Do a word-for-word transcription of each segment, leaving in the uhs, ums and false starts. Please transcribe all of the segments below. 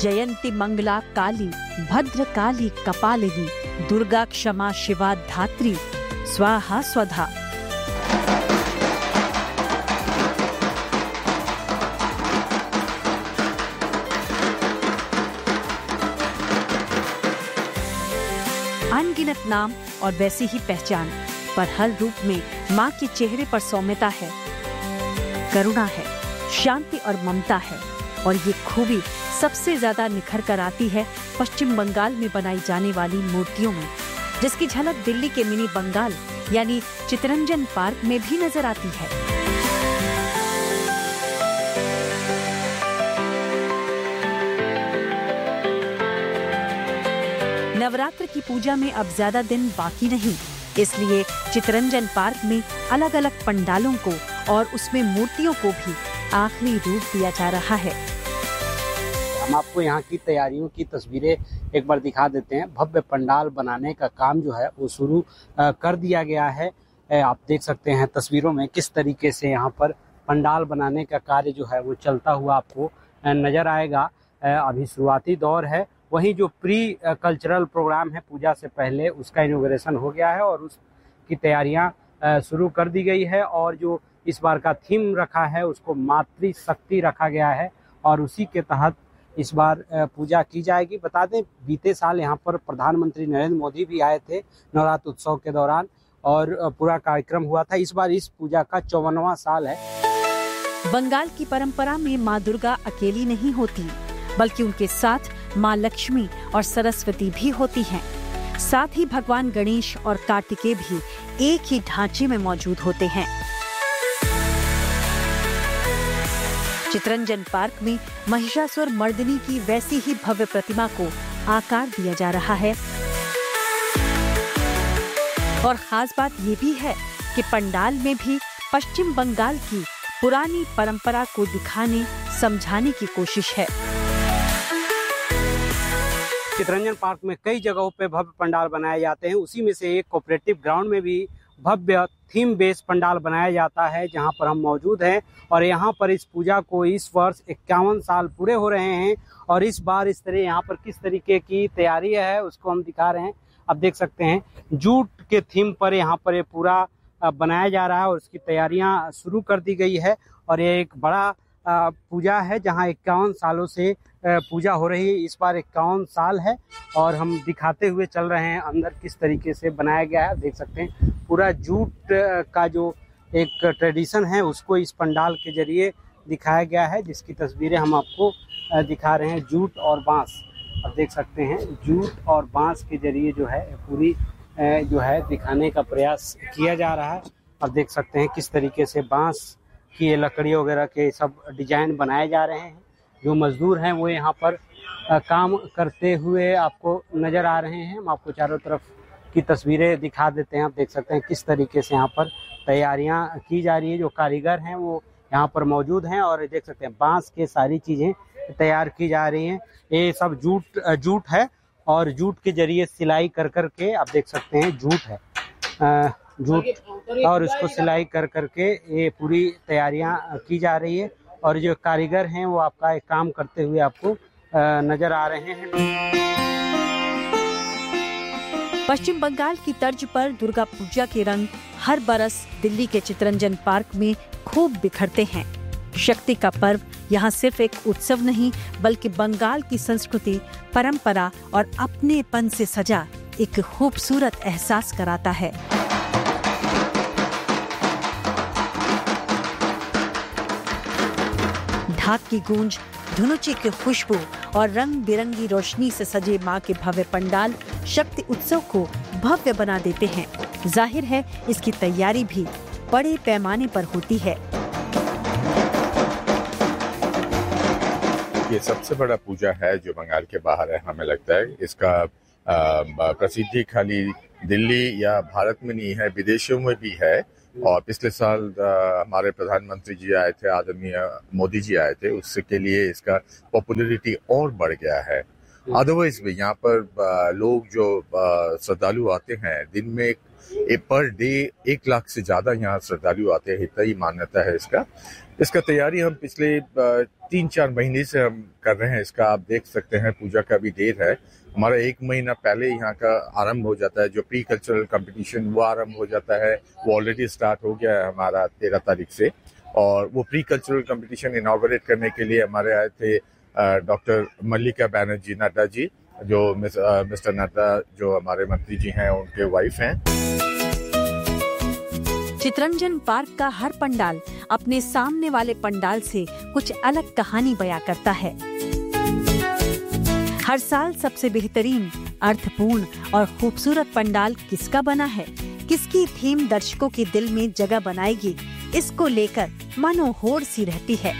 जयंती मंगला काली, भद्र काली कपालिनी, दुर्गा क्षमा शिवा धात्री, स्वाहा स्वधा। अनगिनत नाम और वैसी ही पहचान, पर हर रूप में माँ के चेहरे पर सौम्यता है, करुणा है, शांति और ममता है। और ये खूबी सबसे ज्यादा निखर कर आती है पश्चिम बंगाल में बनाई जाने वाली मूर्तियों में, जिसकी झलक दिल्ली के मिनी बंगाल यानी चितरंजन पार्क में भी नजर आती है। नवरात्र की पूजा में अब ज्यादा दिन बाकी नहीं, इसलिए चितरंजन पार्क में अलग अलग पंडालों को और उसमें मूर्तियों को भी आखिरी रूप दिया जा रहा है। हम आपको यहाँ की तैयारियों की तस्वीरें एक बार दिखा देते हैं। भव्य पंडाल बनाने का काम जो है वो शुरू कर दिया गया है। आप देख सकते हैं तस्वीरों में किस तरीके से यहाँ पर पंडाल बनाने का कार्य जो है वो चलता हुआ आपको नजर आएगा। अभी शुरुआती दौर है, वहीं जो प्री कल्चरल प्रोग्राम है पूजा से पहले उसका इनॉग्रेशन हो गया है और उसकी तैयारियां शुरू कर दी गई है। और जो इस बार का थीम रखा है उसको मातृ शक्ति रखा गया है और उसी के तहत इस बार पूजा की जाएगी। बता दें बीते साल यहाँ पर प्रधानमंत्री नरेंद्र मोदी भी आए थे नवरात्र उत्सव के दौरान और पूरा कार्यक्रम हुआ था। इस बार इस पूजा का चौवनवां साल है। बंगाल की परंपरा में माँ दुर्गा अकेली नहीं होती, बल्कि उनके साथ माँ लक्ष्मी और सरस्वती भी होती हैं। साथ ही भगवान गणेश और कार्तिकेय भी एक ही ढांचे में मौजूद होते हैं। चितरंजन पार्क में महिषासुर मर्दिनी की वैसी ही भव्य प्रतिमा को आकार दिया जा रहा है। और खास बात ये भी है कि पंडाल में भी पश्चिम बंगाल की पुरानी परंपरा को दिखाने समझाने की कोशिश है। चितरंजन पार्क में कई जगहों पे भव्य पंडाल बनाए जाते हैं, उसी में से एक कोऑपरेटिव ग्राउंड में भी भव्य थीम बेस्ड पंडाल बनाया जाता है जहां पर हम मौजूद हैं। और यहां पर इस पूजा को इस वर्ष इक्यावन साल पूरे हो रहे हैं और इस बार इस तरह यहां पर किस तरीके की तैयारी है उसको हम दिखा रहे हैं। आप देख सकते हैं जूट के थीम पर यहाँ पर ये पूरा बनाया जा रहा है और उसकी तैयारियां शुरू कर दी गई है। और ये एक बड़ा पूजा है जहां इक्यावन सालों से पूजा हो रही है। इस बार इक्यावन साल है और हम दिखाते हुए चल रहे हैं अंदर किस तरीके से बनाया गया है। देख सकते हैं पूरा जूट का जो एक ट्रेडिशन है उसको इस पंडाल के जरिए दिखाया गया है, जिसकी तस्वीरें हम आपको दिखा रहे हैं। जूट और बांस, आप देख सकते हैं जूट और बांस के जरिए जो है पूरी जो है दिखाने का प्रयास किया जा रहा है। आप देख सकते हैं किस तरीके से बांस की लकड़ी वगैरह के सब डिजाइन बनाए जा रहे हैं। जो मजदूर हैं वो यहाँ पर काम करते हुए आपको नज़र आ रहे हैं। हम आपको चारों तरफ की तस्वीरें दिखा देते हैं। आप देख सकते हैं किस तरीके से यहाँ पर तैयारियां की जा रही है। जो कारीगर हैं वो यहाँ पर मौजूद हैं और देख सकते हैं बांस के सारी चीज़ें तैयार की जा रही हैं। ये सब जूट जूट है और जूट के जरिए सिलाई कर कर के आप देख सकते हैं जूट है जूट और उसको सिलाई कर कर के ये पूरी तैयारियां की जा रही है। और जो कारीगर हैं वो आपका एक काम करते हुए आपको नजर आ रहे हैं। पश्चिम बंगाल की तर्ज पर दुर्गा पूजा के रंग हर बरस दिल्ली के चितरंजन पार्क में खूब बिखरते हैं। शक्ति का पर्व यहाँ सिर्फ एक उत्सव नहीं बल्कि बंगाल की संस्कृति, परंपरा और अपनेपन से सजा एक खूबसूरत एहसास कराता है। ढाक की गूंज, धुनुची की खुशबू और रंग बिरंगी रोशनी से सजे माँ के भव्य पंडाल शक्ति उत्सव को भव्य बना देते हैं। जाहिर है इसकी तैयारी भी बड़े पैमाने पर होती है। ये सबसे बड़ा पूजा है जो बंगाल के बाहर है। हमें लगता है इसका प्रसिद्धि खाली दिल्ली या भारत में नहीं है, विदेशों में भी है। और पिछले साल हमारे प्रधानमंत्री जी आए थे, आदरणीय मोदी जी आए थे, उससे के लिए इसका पॉपुलैरिटी और बढ़ गया है। अदरवाइज भी यहाँ पर लोग जो श्रद्धालु आते हैं दिन में एक पर डे एक लाख से ज्यादा यहाँ श्रद्धालु आते हैं, इतना ही मान्यता है इसका। इसका तैयारी हम पिछले तीन चार महीने से हम कर रहे हैं। इसका आप देख सकते हैं, पूजा का भी देर है। हमारा एक महीना पहले यहाँ का आरंभ हो जाता है। जो प्री कल्चरल कंपटीशन वो आरंभ हो जाता है, वो ऑलरेडी स्टार्ट हो गया है हमारा तेरह तारीख से। और वो प्री कल्चरल कंपटीशन इनॉग्रेट करने के लिए हमारे आए थे डॉक्टर मल्लिका बैनर्जी नड्डा जी, जो मिस्टर नड्डा जो हमारे मंत्री जी हैं उनके वाइफ हैं। चितरंजन पार्क का हर पंडाल अपने सामने वाले पंडाल से कुछ अलग कहानी बयां करता है। हर साल सबसे बेहतरीन, अर्थपूर्ण और खूबसूरत पंडाल किसका बना है, किसकी थीम दर्शकों के दिल में जगह बनाएगी, इसको लेकर मानो होड़ सी रहती है।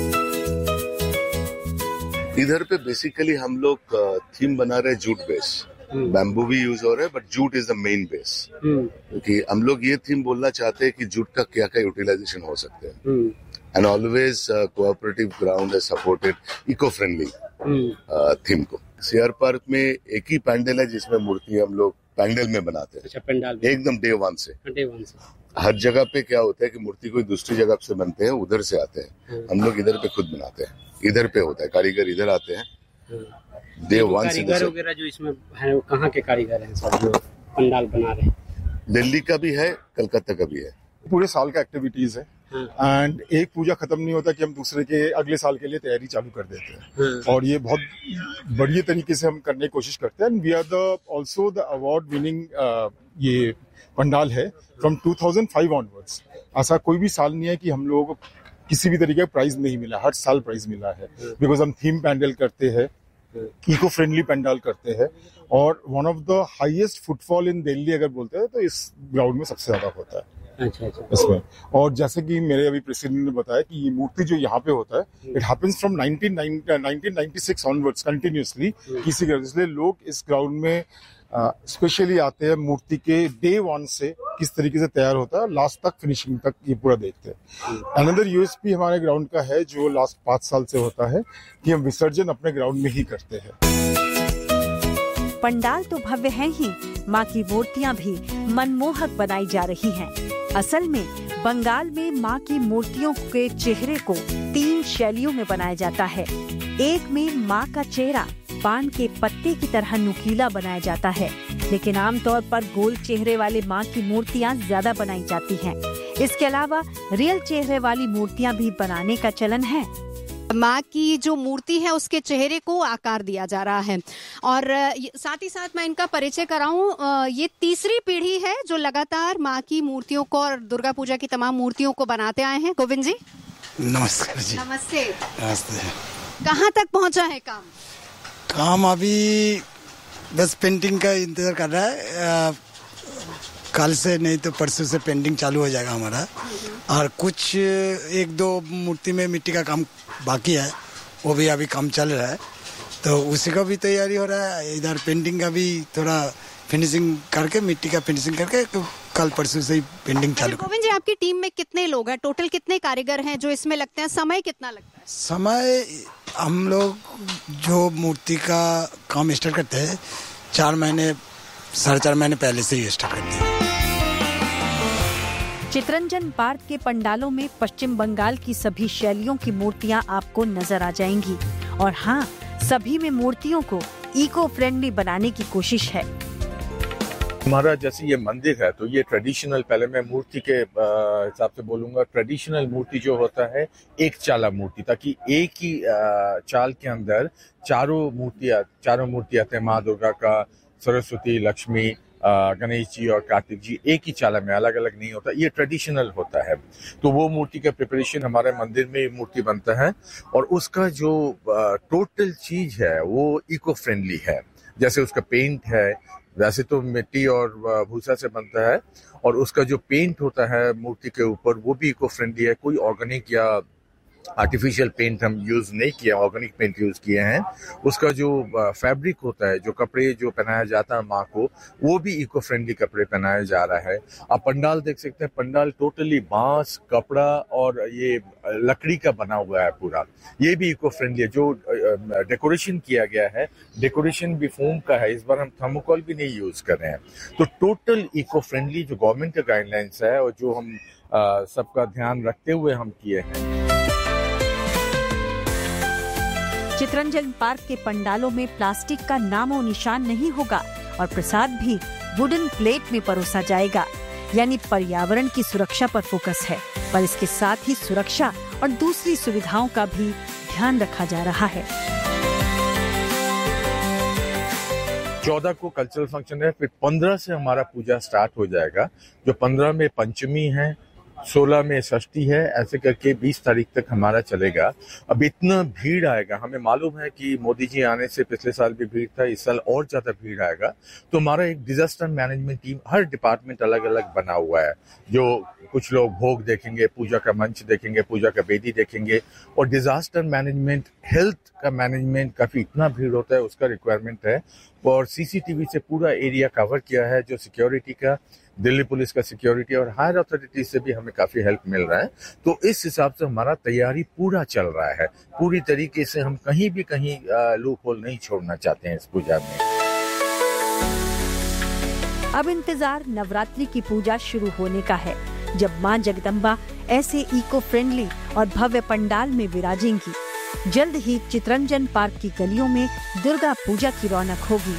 इधर पे बेसिकली हम लोग थीम बना रहे जूट बेस। बैम्बू भी यूज हो रहा है, but jute is the main base. क्योंकि हम लोग ये थीम बोलना चाहते हैं कि जूट का क्या क्या यूटिलाइजेशन हो सकते हैं। And always cooperative ground has supported eco friendly theme को। सीआर पार्क में एक ही पैंडल है जिसमें मूर्ति हम लोग पैंडल में बनाते हैं। अच्छा, पंडाल एकदम डे वन से डे वन से। हर जगह पे क्या होता है कि मूर्ति कोई दूसरी जगह से बनते हैं, उधर से आते हैं। हम लोग इधर पे खुद बनाते हैं, इधर पे होता है, कारीगर इधर आते हैं। डे वन से कारीगर वगैरह जो इसमें है वो कहाँ के कारीगर हैं सब जो पंडाल बना रहे हैं? दिल्ली का भी है, कलकत्ता का भी है। पूरे साल का एक्टिविटीज है एंड एक पूजा खत्म नहीं होता कि हम दूसरे के अगले साल के लिए तैयारी चालू कर देते हैं। और ये बहुत बढ़िया तरीके से हम करने की कोशिश करते हैं। We are the also the award winning ये पंडाल है from two thousand five onwards. ऐसा कोई भी साल नहीं है कि हम लोग किसी भी तरीके का प्राइज नहीं मिला, हर साल प्राइज मिला है। बिकॉज हम थीम पैंडल करते हैं, इको फ्रेंडली पंडाल करते हैं और one of the highest footfall इन दिल्ली अगर बोलते हैं तो इस ग्राउंड में सबसे ज्यादा होता है। अच्छा अच्छा। इसमें और जैसे कि मेरे अभी प्रेसिडेंट ने बताया कि ये मूर्ति जो यहाँ पे होता है it happens from nineteen ninety six onwards continuously. किसी का इसलिए लोग इस ग्राउंड में स्पेशली uh, आते हैं मूर्ति के डे वन से किस तरीके से तैयार होता है लास्ट तक फिनिशिंग तक ये पूरा देखते हैं। अनदर यूएसपी हमारे ग्राउंड का है जो लास्ट पांच साल से होता है कि हम विसर्जन अपने ग्राउंड में ही करते हैं। पंडाल तो भव्य है ही, माँ की मूर्तियाँ भी मनमोहक बनाई जा रही हैं। असल में बंगाल में माँ की मूर्तियों के चेहरे को तीन शैलियों में बनाया जाता है। एक में माँ का चेहरा पान के पत्ते की तरह नुकीला बनाया जाता है, लेकिन आमतौर पर गोल चेहरे वाले माँ की मूर्तियाँ ज्यादा बनाई जाती हैं। इसके अलावा रियल चेहरे वाली मूर्तियाँ भी बनाने का चलन है। माँ की जो मूर्ति है उसके चेहरे को आकार दिया जा रहा है और साथ ही साथ मैं इनका परिचय कराऊं, ये तीसरी पीढ़ी है जो लगातार माँ की मूर्तियों को और दुर्गा पूजा की तमाम मूर्तियों को बनाते आए हैं। गोविंद जी नमस्कार जी। नमस्ते। नमस्ते। कहाँ तक पहुँचा है काम? काम अभी बस पेंटिंग का इंतजार कर रहा है। कल से नहीं तो परसों से पेंटिंग चालू हो जाएगा हमारा। और कुछ एक दो मूर्ति में मिट्टी का काम बाकी है, वो भी अभी काम चल रहा है, तो उसी का भी तैयारी हो रहा है। इधर पेंटिंग का भी थोड़ा फिनिशिंग करके, मिट्टी का फिनिशिंग करके तो कल परसों से ही पेंटिंग चालू। गोविंद जी, आपकी टीम में कितने लोग हैं? टोटल कितने कारीगर हैं जो इसमें लगते हैं? समय कितना लगता है? समय हम लोग जो मूर्ति का काम स्टार्ट करते हैं चार महीने साढ़े चार महीने पहले से ही स्टार्ट करते हैं। चितरंजन पार्क के पंडालों में पश्चिम बंगाल की सभी शैलियों की मूर्तियां आपको नजर आ जाएंगी और हाँ, सभी में मूर्तियों को इको फ्रेंडली बनाने की कोशिश है। हमारा जैसे ये मंदिर है तो ये ट्रेडिशनल, पहले मैं मूर्ति के हिसाब से बोलूंगा, ट्रेडिशनल मूर्ति जो होता है एक चाला मूर्ति, ताकि एक ही चाल के अंदर चारों मूर्तियां चारों मूर्ति आते हैं। माँ दुर्गा का, सरस्वती, लक्ष्मी, गणेश जी और कार्तिक जी एक ही चाला में, अलग अलग नहीं होता। ये ट्रेडिशनल होता है। तो वो मूर्ति का प्रिपरेशन हमारे मंदिर में मूर्ति बनता है और उसका जो टोटल चीज है वो इको फ्रेंडली है। जैसे उसका पेंट है, वैसे तो मिट्टी और भूसा से बनता है और उसका जो पेंट होता है मूर्ति के ऊपर वो भी इको फ्रेंडली है। कोई ऑर्गेनिक या आर्टिफिशियल पेंट हम यूज नहीं किया, ऑर्गेनिक पेंट यूज किए हैं। उसका जो फैब्रिक होता है, जो कपड़े जो पहनाया जाता है माँ को, वो भी इको फ्रेंडली कपड़े पहनाया जा रहा है। आप पंडाल देख सकते हैं, पंडाल टोटली बांस, कपड़ा और ये लकड़ी का बना हुआ है पूरा। ये भी इको फ्रेंडली है। जो डेकोरेशन किया गया है, डेकोरेशन भी फोम का है। इस बार हम थर्मोकोल भी नहीं यूज कर रहे हैं। तो टोटल इको फ्रेंडली जो गवर्नमेंट का गाइडलाइंस है और जो हम सबका ध्यान रखते हुए हम किए हैं। चितरंजन पार्क के पंडालों में प्लास्टिक का नामो निशान नहीं होगा और प्रसाद भी वुडन प्लेट में परोसा जाएगा। यानी पर्यावरण की सुरक्षा पर फोकस है, पर इसके साथ ही सुरक्षा और दूसरी सुविधाओं का भी ध्यान रखा जा रहा है। चौदह को कल्चरल फंक्शन है, फिर पंद्रह से हमारा पूजा स्टार्ट हो जाएगा, जो पंद्रह में पंचमी है, सोलह में षष्ठी है, ऐसे करके बीस तारीख तक हमारा चलेगा। अब इतना भीड़ आएगा, हमें मालूम है कि मोदी जी आने से पिछले साल भी भीड़ था, इस साल और ज्यादा भीड़ आएगा। तो हमारा एक डिजास्टर मैनेजमेंट टीम, हर डिपार्टमेंट अलग अलग बना हुआ है। जो कुछ लोग भोग देखेंगे, पूजा का मंच देखेंगे, पूजा का वेदी देखेंगे, और डिजास्टर मैनेजमेंट, हेल्थ का मैनेजमेंट, काफी इतना भीड़ होता है उसका रिक्वायरमेंट है। और सीसीटीवी से पूरा एरिया कवर किया है, जो सिक्योरिटी का, दिल्ली पुलिस का सिक्योरिटी और हायर अथॉरिटी से भी हमें काफी हेल्प मिल रहा है। तो इस हिसाब से हमारा तैयारी पूरा चल रहा है। पूरी तरीके से हम कहीं भी कहीं लूप होल नहीं छोड़ना चाहते हैं इस पूजा में। अब इंतजार नवरात्रि की पूजा शुरू होने का है, जब मां जगदम्बा ऐसे इको फ्रेंडली और भव्य पंडाल में विराजेंगी। जल्द ही चितरंजन पार्क की गलियों में दुर्गा पूजा की रौनक होगी।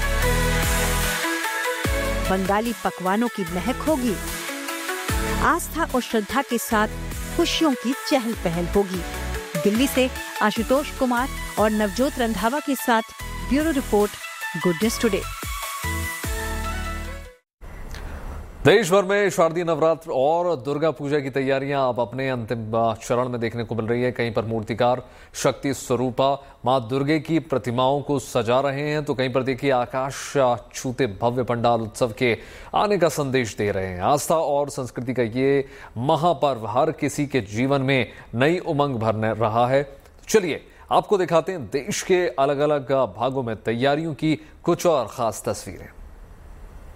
बंगाली पकवानों की महक होगी। आस्था और श्रद्धा के साथ खुशियों की चहल पहल होगी। दिल्ली से आशुतोष कुमार और नवजोत रंधावा के साथ bureau report, good news today. देश भर में शारदीय नवरात्र और दुर्गा पूजा की तैयारियां अब अपने अंतिम चरण में देखने को मिल रही है। कहीं पर मूर्तिकार शक्ति स्वरूपा मां दुर्गे की प्रतिमाओं को सजा रहे हैं, तो कहीं पर देखिए आकाश छूते भव्य पंडाल उत्सव के आने का संदेश दे रहे हैं। आस्था और संस्कृति का ये महापर्व हर किसी के जीवन में नई उमंग भर रहा है। चलिए आपको दिखाते हैं देश के अलग अलग भागों में तैयारियों की कुछ और खास तस्वीरें।